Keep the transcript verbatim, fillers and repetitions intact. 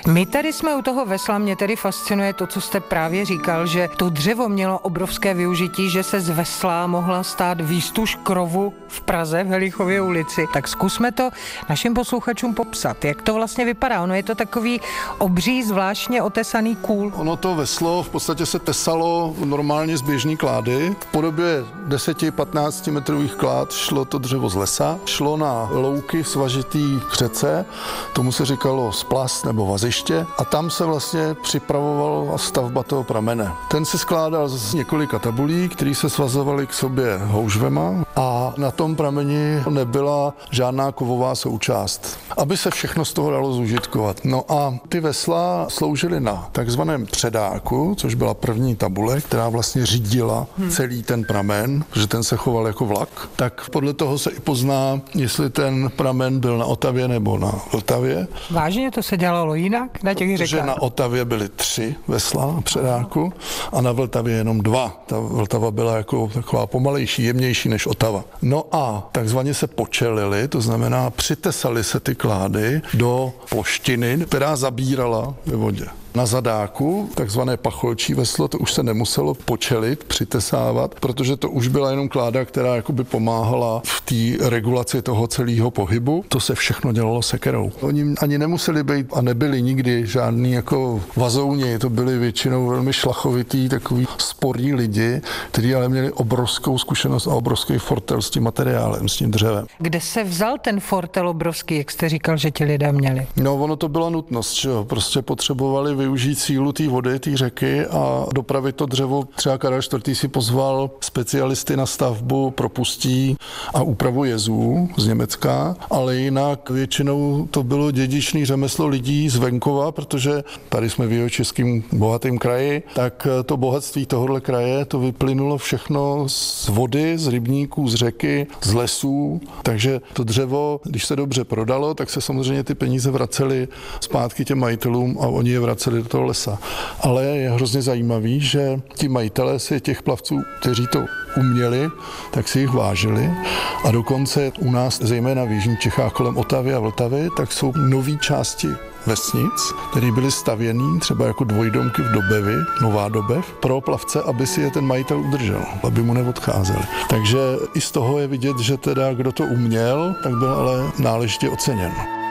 My tady jsme u toho vesla, mě tedy fascinuje to, co jste právě říkal, že to dřevo mělo obrovské využití, že se z vesla mohla stát výstuž krovu v Praze v Helichově ulici. Tak zkusme to našim posluchačům popsat, jak to vlastně vypadá. Ono je to takový obří, zvláštně otesaný kůl. Ono to veslo v podstatě se tesalo normálně z běžný klády. V podobě deset patnáct metrových klád šlo to dřevo z lesa, šlo na louky svažitý k řece, tomu se říkalo splast nebo vaziště, a tam se vlastně připravovala stavba toho pramene. Ten se skládal z několika tabulí, které se svazovaly k sobě houžvema, a na tom prameni nebyla žádná kovová součást, aby se všechno z toho dalo zužitkovat. No a ty vesla sloužily na takzvaném předáku, což byla první tabule, která vlastně řídila hmm. celý ten pramen, protože ten se choval jako vlak. Tak podle toho se i pozná, jestli ten pramen byl na Otavě nebo na Vltavě. Vážně to se dělalo jinak na těch řekách? Že na Otavě byly tři vesla na předáku a na Vltavě jenom dva. Ta Vltava byla jako taková pomalejší, jemnější než Otava. No a takzvaně se počelily, to znamená přitesaly se ty klády do ploštiny, která zabírala ve vodě. Na zadáku, takzvané pacholčí veslo, to už se nemuselo počelit, přitesávat, protože to už byla jenom kláda, která jakoby pomáhala v té regulaci toho celého pohybu. To se všechno dělalo sekerou. Oni ani nemuseli být a nebyli nikdy žádný jako vazouni, to byli většinou velmi šlachovitý, takový sporní lidi, kteří ale měli obrovskou zkušenost a obrovský fortel s tím materiálem, s tím dřevem. Kde se vzal ten fortel obrovský, jak jste říkal, že ti lidé měli? No, ono to byla nutnost, že jo, prostě potřebovali využít sílu té vody, té řeky a dopravit to dřevo. Třeba Karel čtvrtý si pozval specialisty na stavbu propustí a úpravu jezů z Německa, ale jinak většinou to bylo dědičné řemeslo lidí z venkova, protože tady jsme v jihočeském bohatém kraji, tak to bohatství tohohle kraje, to vyplynulo všechno z vody, z rybníků, z řeky, z lesů, takže to dřevo, když se dobře prodalo, tak se samozřejmě ty peníze vracely zpátky těm majitelům a oni je vraceli do toho lesa. Ale je hrozně zajímavý, že ti majitelé si těch plavců, kteří to uměli, tak si jich vážili a dokonce u nás, zejména v jižních Čechách kolem Otavy a Vltavy, tak jsou nové části vesnic, které byly stavěný třeba jako dvojdomky v Dobevi, Nová Dobev, pro plavce, aby si je ten majitel udržel, aby mu neodcházeli. Takže i z toho je vidět, že teda kdo to uměl, tak byl ale náležitě oceněn.